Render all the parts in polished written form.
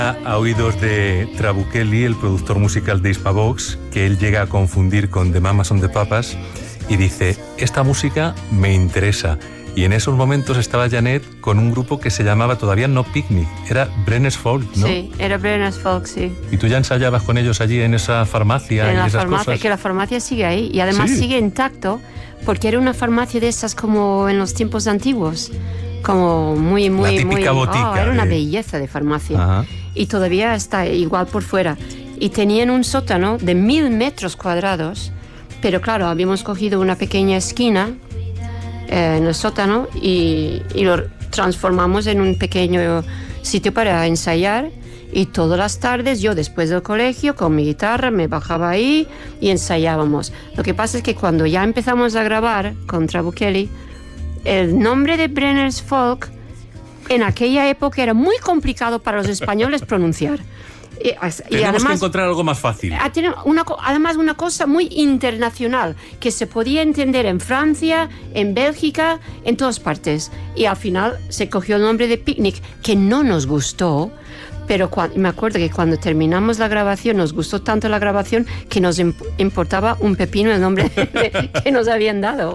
A oídos de Trabuchelli, el productor musical de Hispavox, que él llega a confundir con The Mamas and the Papas y dice, esta música me interesa. Y en esos momentos estaba Janet con un grupo que se llamaba todavía no Picnic, era Brenner's Folk, ¿no? Sí, era Brenner's Folk, sí. ¿Y tú ya ensayabas con ellos allí en esa farmacia? En la esas farmacia, cosas? que la farmacia sigue ahí y además ¿Sí? sigue intacto porque era una farmacia de esas como en los tiempos antiguos, como muy, La típica botica era una de... belleza de farmacia. Ajá. Y todavía está igual por fuera. Y tenían un sótano de 1000 metros cuadrados, pero claro, habíamos cogido una pequeña esquina en el sótano y lo transformamos en un pequeño sitio para ensayar. Y todas las tardes yo después del colegio con mi guitarra me bajaba ahí y ensayábamos. Lo que pasa es que cuando ya empezamos a grabar con Trabuchelli, el nombre de Brenner's Folk en aquella época era muy complicado para los españoles pronunciar. Tenemos además, que encontrar algo más fácil. Además una cosa muy internacional que se podía entender en Francia, en Bélgica, en todas partes. Y al final se cogió el nombre de Picnic, que no nos gustó. Pero me acuerdo que cuando terminamos la grabación, nos gustó tanto la grabación que nos importaba un pepino el nombre que nos habían dado.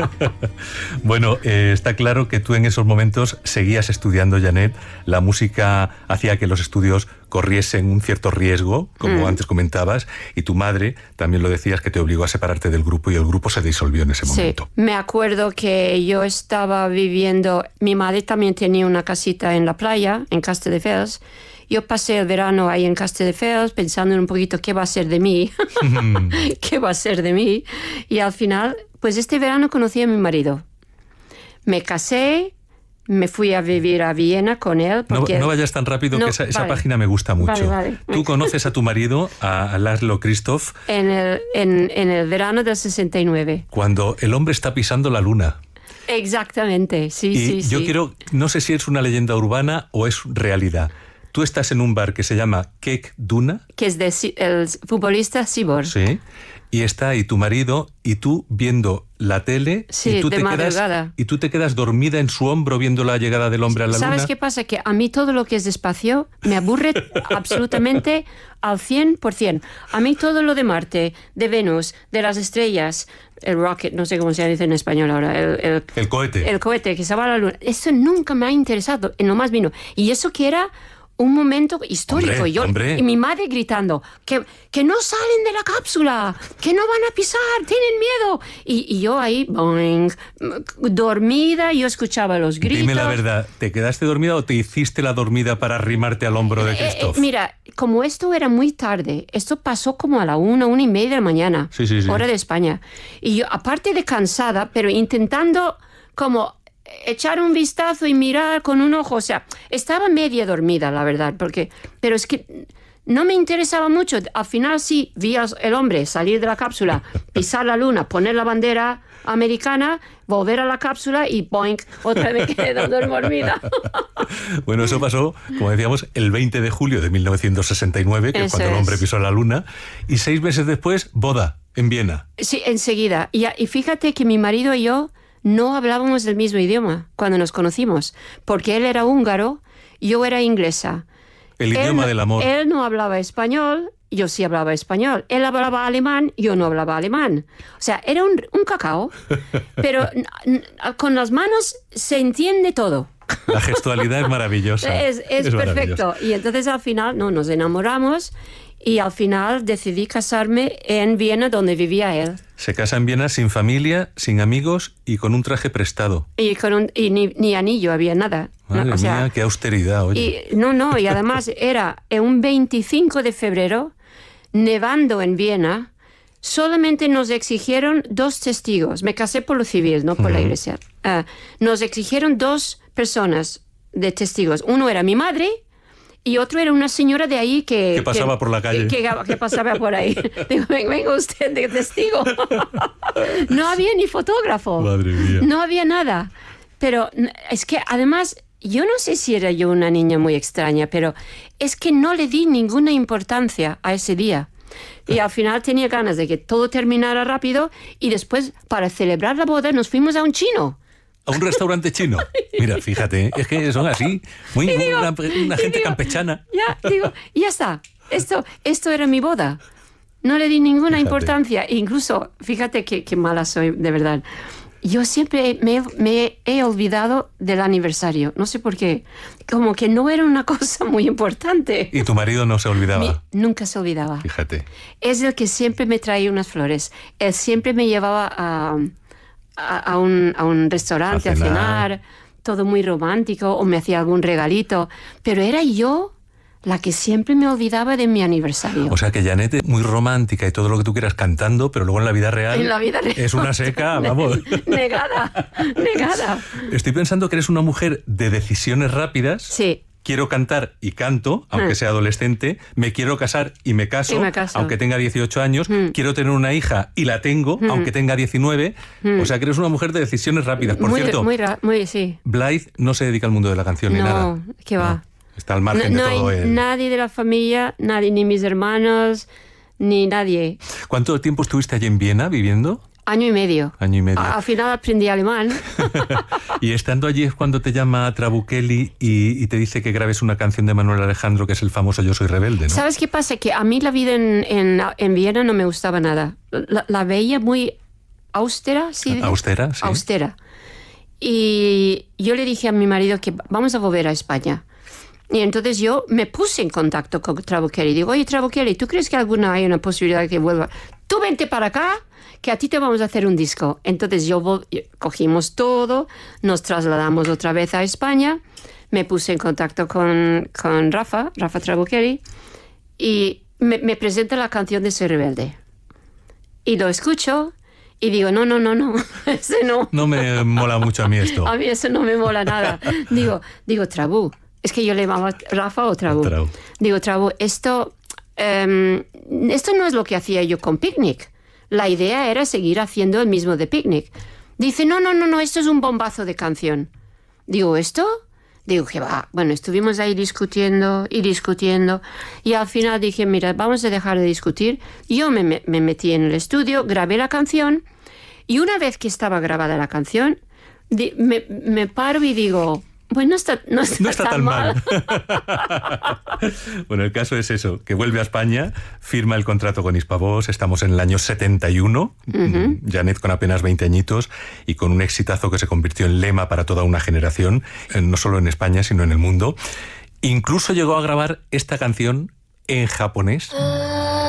Bueno, está claro que tú en esos momentos seguías estudiando, Janet. La música hacía que los estudios corriesen un cierto riesgo, como antes comentabas, y tu madre, también lo decías, que te obligó a separarte del grupo y el grupo se disolvió en ese momento. Sí, me acuerdo que yo estaba viviendo, mi madre también tenía una casita en la playa, en Castelldefels. Yo pasé el verano ahí en Castelldefels pensando en un poquito qué va a ser de mí, qué va a ser de mí. Y al final, pues este verano conocí a mi marido. Me casé, me fui a vivir a Viena con él. Porque no vayas tan rápido, que esa vale. página me gusta mucho. Vale. Tú conoces a tu marido, a Laszlo Christoph. En el verano del 69. Cuando el hombre está pisando la luna. Exactamente, sí, y sí. yo quiero, no sé si es una leyenda urbana o es realidad. Tú estás en un bar que se llama Kek Duna. Que es el futbolista Sibor. Sí. Y está ahí tu marido y tú viendo la tele. Sí, y tú de madrugada. Y tú te quedas dormida en su hombro viendo la llegada del hombre a la luna. ¿Sabes qué pasa? Que a mí todo lo que es despacio me aburre absolutamente al 100%. A mí todo lo de Marte, de Venus, de las estrellas, el rocket, no sé cómo se dice en español ahora, el cohete. El cohete que se va a la luna. Eso nunca me ha interesado, en lo más mínimo. Y eso que era un momento histórico. Hombre. Y mi madre gritando que no salen de la cápsula, que no van a pisar, tienen miedo. Y yo ahí, boing, dormida, yo escuchaba los gritos. Dime la verdad, ¿te quedaste dormida o te hiciste la dormida para arrimarte al hombro de Christoph? Mira, como esto era muy tarde, esto pasó como a la 1:30 de la mañana, sí. hora de España. Y yo, aparte de cansada, pero intentando como echar un vistazo y mirar con un ojo, o sea, estaba media dormida, la verdad, pero es que no me interesaba mucho. Al final sí, vi el hombre salir de la cápsula, pisar la luna, poner la bandera americana, volver a la cápsula y boink, otra vez quedando dormida. Bueno, eso pasó, como decíamos, el 20 de julio de 1969, que es cuando el hombre pisó la luna, y 6 meses después, boda en Viena. Sí, enseguida. Y fíjate que mi marido y yo no hablábamos el mismo idioma cuando nos conocimos, porque él era húngaro, yo era inglesa. El idioma del amor. Él no hablaba español, yo sí hablaba español. Él hablaba alemán, yo no hablaba alemán. O sea, era un cacao, pero con las manos se entiende todo. La gestualidad es maravillosa. Es perfecto. Y entonces al final nos enamoramos y al final decidí casarme en Viena, donde vivía él. Se casa en Viena sin familia, sin amigos y con un traje prestado. Y ni anillo había nada. Madre mía, qué austeridad, oye. Y además era un 25 de febrero, nevando en Viena. Solamente nos exigieron 2 testigos. Me casé por lo civil, no por la iglesia. Nos exigieron 2 personas de testigos. Uno era mi madre y otro era una señora de ahí que pasaba por la calle. Que pasaba por ahí. Digo, venga usted de testigo. No había ni fotógrafo. Madre mía. No había nada. Pero es que además, yo no sé si era yo una niña muy extraña, pero es que no le di ninguna importancia a ese día. Y al final tenía ganas de que todo terminara rápido y después, para celebrar la boda, nos fuimos a un chino. a un restaurante chino. Mira, fíjate, es que son así, una gente campechana. Ya está, esto era mi boda. No le di ninguna importancia. Incluso, fíjate qué mala soy, de verdad. Yo siempre me he olvidado del aniversario. No sé por qué. Como que no era una cosa muy importante. ¿Y tu marido no se olvidaba? Nunca se olvidaba. Fíjate. Es el que siempre me traía unas flores. Él siempre me llevaba a un restaurante a cenar. Todo muy romántico. O me hacía algún regalito. Pero era yo la que siempre me olvidaba de mi aniversario. O sea que Janet es muy romántica y todo lo que tú quieras cantando, pero luego en la vida real, es una seca, vamos. Negada. Estoy pensando que eres una mujer de decisiones rápidas. Sí. Quiero cantar y canto, aunque sea adolescente. Me quiero casar y me caso, aunque tenga 18 años. Quiero tener una hija y la tengo, aunque tenga 19. O sea que eres una mujer de decisiones rápidas. Por cierto, sí. Blythe no se dedica al mundo de la canción ni nada. No, ¿qué va? Está al margen de todo. Nadie de la familia, nadie, ni mis hermanos, ni nadie. ¿Cuánto tiempo estuviste allí en Viena viviendo? Año y medio. Al final aprendí alemán. Y estando allí es cuando te llama Trabuchelli y te dice que grabes una canción de Manuel Alejandro, que es el famoso Yo soy rebelde, ¿no? ¿Sabes qué pasa? Que a mí la vida en Viena no me gustaba nada. La veía muy austera, ¿sí? Austera, sí. Austera. Y yo le dije a mi marido que vamos a volver a España. Y entonces yo me puse en contacto con Trabuchelli. Digo, oye, Trabuchelli, ¿tú crees que hay una posibilidad de que vuelva? Tú vente para acá, que a ti te vamos a hacer un disco. Entonces cogimos todo, nos trasladamos otra vez a España, me puse en contacto con Rafa Trabuchelli, y me presenta la canción de Soy Rebelde. Y lo escucho y digo, no, ese no. No me mola mucho a mí esto. A mí eso no me mola nada. Digo, Trabu. Es que yo le llamaba Rafa o Trabu. Digo, Trabu, esto no es lo que hacía yo con Picnic. La idea era seguir haciendo el mismo de Picnic. Dice, no, esto es un bombazo de canción. Digo, ¿esto? Digo, que va. Bueno, estuvimos ahí discutiendo y al final dije, mira, vamos a dejar de discutir. Yo me metí en el estudio, grabé la canción y una vez que estaba grabada la canción, me paro y digo, pues no está tan mal. Bueno, el caso es eso, que vuelve a España, firma el contrato con Hispavox, estamos en el año 71, Janet con apenas 20 añitos y con un exitazo que se convirtió en lema para toda una generación, no solo en España, sino en el mundo. Incluso llegó a grabar esta canción en japonés.